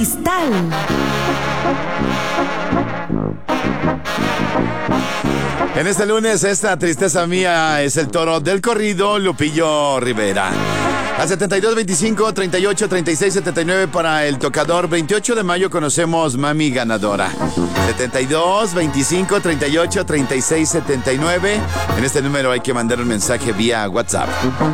Cristal. En este lunes, esta tristeza mía es el toro del corrido, Lupillo Rivera. Al 7225-383679 para el tocador. 28 de mayo conocemos Mami Ganadora. 7225-383679. En este número hay que mandar un mensaje vía WhatsApp.